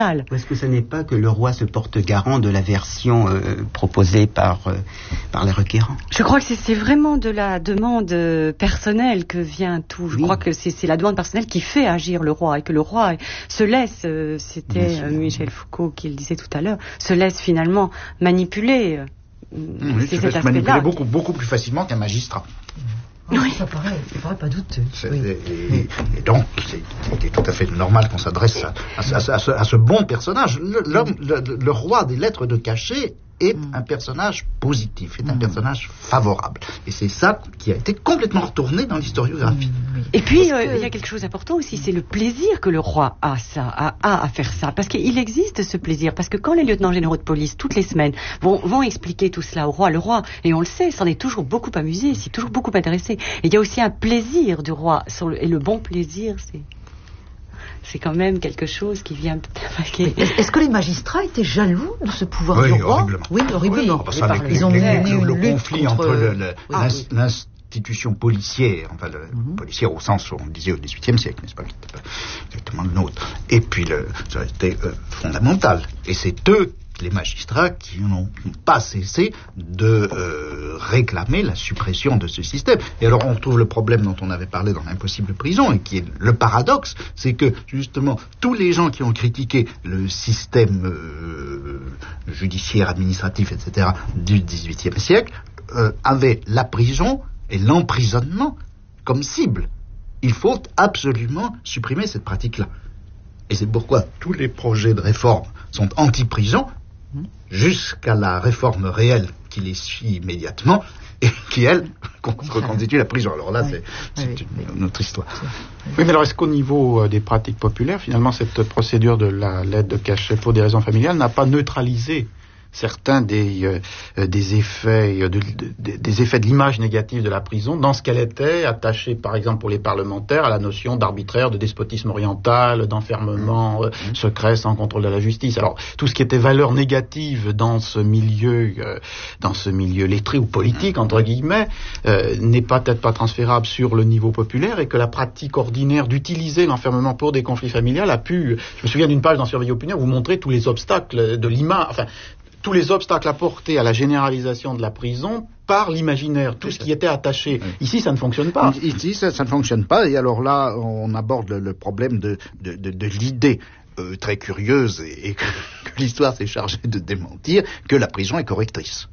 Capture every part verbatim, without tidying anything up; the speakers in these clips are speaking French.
Ou est-ce que ce n'est pas que le roi se porte garant de la version euh, proposée par, euh, par les requérants? Je crois que c'est, c'est vraiment de la demande personnelle que vient tout. Je oui. crois que c'est, c'est la demande personnelle qui fait agir le roi et que le roi se laisse, euh, c'était euh, Michel Foucault qui le disait tout à l'heure, se laisse finalement manipuler. Euh, oui, se laisse manipuler beaucoup, beaucoup plus facilement qu'un magistrat. Oui, ça paraît, ça paraît pas douteux. Oui. Et, et, et donc, c'est, c'est tout à fait normal qu'on s'adresse à, à, à, à, ce, à ce bon personnage. Le, l'homme, le, le roi des lettres de cachet est mm. un personnage positif, est un mm. personnage favorable. Et c'est ça qui a été complètement retourné dans l'historiographie. Mm. Et puis, il euh, que... y a quelque chose d'important aussi, c'est le plaisir que le roi a, ça, a, a à faire ça. Parce qu'il existe ce plaisir. Parce que quand les lieutenants généraux de police, toutes les semaines, vont, vont expliquer tout cela au roi, le roi, et on le sait, s'en est toujours beaucoup amusé, s'est toujours beaucoup intéressé. Et il y a aussi un plaisir du roi. Sur le, et le bon plaisir, c'est... c'est quand même quelque chose qui vient... Est-ce que les magistrats étaient jaloux de ce pouvoir oui, du roi? Horriblement. Oui, horriblement. Oui, ça, les, ils ont mené le, le conflit contre... entre le, le, ah, oui. l'institution policière, enfin le mm-hmm. policière au sens où on le disait au dix-huitième siècle, n'est-ce pas, qui n'était pas exactement le nôtre, et puis le, ça a été euh, fondamental. Et c'est eux, les magistrats, qui n'ont pas cessé de euh, réclamer la suppression de ce système. Et alors on retrouve le problème dont on avait parlé dans l'impossible prison, et qui est le paradoxe, c'est que justement tous les gens qui ont critiqué le système euh, judiciaire, administratif, et cetera du dix-huitième siècle euh, avaient la prison et l'emprisonnement comme cible. Il faut absolument supprimer cette pratique-là. Et c'est pourquoi tous les projets de réforme sont anti-prison, jusqu'à la réforme réelle qui les suit immédiatement et qui, elle, reconstitue la prison. Alors là, c'est, c'est oui. une, une autre histoire. Oui, mais alors est-ce qu'au niveau des pratiques populaires, finalement, cette procédure de la lettre de cachet pour des raisons familiales n'a pas neutralisé certains des, euh, des effets de, de, des effets de l'image négative de la prison dans ce qu'elle était, attachée par exemple pour les parlementaires à la notion d'arbitraire, de despotisme oriental, d'enfermement euh, mmh. secret sans contrôle de la justice. Alors tout ce qui était valeur négative dans ce milieu, euh, dans ce milieu lettré ou politique entre guillemets, euh, n'est pas, peut-être pas transférable sur le niveau populaire, et que la pratique ordinaire d'utiliser l'enfermement pour des conflits familiaux a pu. Je me souviens d'une page dans Surveiller Opinion où vous montrez tous les obstacles de l'image, enfin tous les obstacles apportés à la généralisation de la prison par l'imaginaire, tout ce qui était attaché. Oui. Ici, ça ne fonctionne pas. Ici, ça, ça ne fonctionne pas. Et alors là, on aborde le, le problème de, de, de, de l'idée euh, très curieuse et, et que, que l'histoire s'est chargée de démentir, que la prison est correctrice.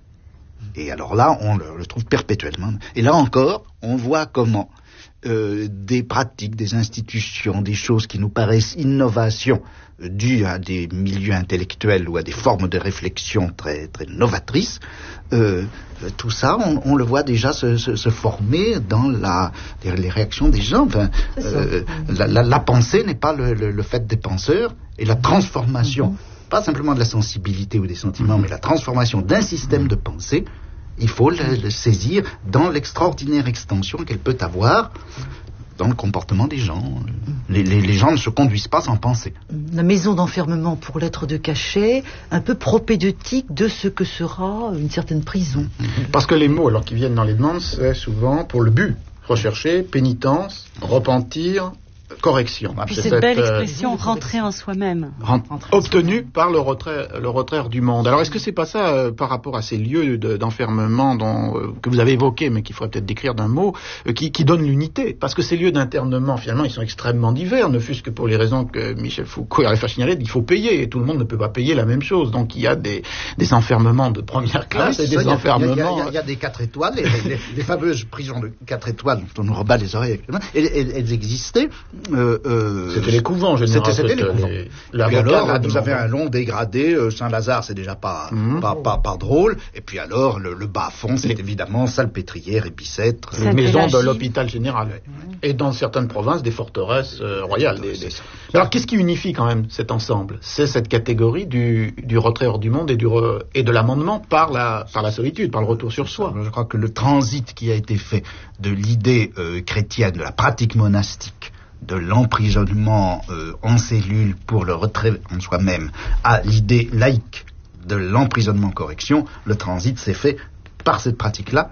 Et alors là, on le, le trouve perpétuellement. Et là encore, on voit comment euh, des pratiques, des institutions, des choses qui nous paraissent innovations, dues à des milieux intellectuels ou à des formes de réflexion très, très novatrices, euh, tout ça, on, on le voit déjà se, se, se former dans la, les réactions des gens. Enfin, euh, la, la, la pensée n'est pas le, le, le fait des penseurs, et la transformation, mm-hmm. pas simplement de la sensibilité ou des sentiments, mm-hmm. mais la transformation d'un système de pensée, il faut le, le saisir dans l'extraordinaire extension qu'elle peut avoir dans le comportement des gens. Les, les, les gens ne se conduisent pas sans penser. La maison d'enfermement pour lettres de cachet, un peu propédeutique de ce que sera une certaine prison. Parce que les mots, alors qui viennent dans les demandes, c'est souvent pour le but recherché, pénitence, repentir, correction. Puis cette, cette belle expression euh, rentrer en soi-même, rent- obtenue par le retrait, le retrait du monde. Alors est-ce que c'est pas ça euh, par rapport à ces lieux de, d'enfermement dont, euh, que vous avez évoqués, mais qu'il faudrait peut-être décrire d'un mot, euh, qui, qui donne l'unité? Parce que ces lieux d'internement, finalement, ils sont extrêmement divers, ne fût-ce que pour les raisons que Michel Foucault arrive à signaler, il faut payer, et tout le monde ne peut pas payer la même chose. Donc il y a des, des enfermements de première classe, ah oui, et des ça, enfermements... Il y, y, y, y a des quatre étoiles, les, les, les fameuses prisons de quatre étoiles dont on nous rebat les oreilles actuellement, elles, elles, elles existaient... Euh, euh, C'était les couvents, en général. C'était, c'était les couvents. Les... Puis alors, là, vous avez un long dégradé. Euh, Saint-Lazare, c'est déjà pas, mmh. pas, pas, pas drôle. Et puis alors, le, le bas-fond, c'est les... évidemment Salpêtrière et Bicêtre. Les maisons de l'hôpital général. Mmh. Et dans certaines provinces, des forteresses euh, royales. Des, des... Alors, qu'est-ce qui unifie quand même cet ensemble? C'est cette catégorie du, du retrait hors du monde et, du re... et de l'amendement par la, par la solitude, par le retour sur soi. Je crois que le transit qui a été fait de l'idée euh, chrétienne, de la pratique monastique, de l'emprisonnement euh, en cellule pour le retrait en soi-même, à l'idée laïque de l'emprisonnement-correction, le transit s'est fait par cette pratique-là,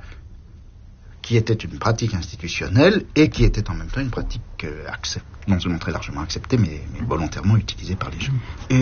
qui était une pratique institutionnelle et qui était en même temps une pratique euh, accept, non seulement très largement acceptée, mais, mais volontairement utilisée par les gens. Et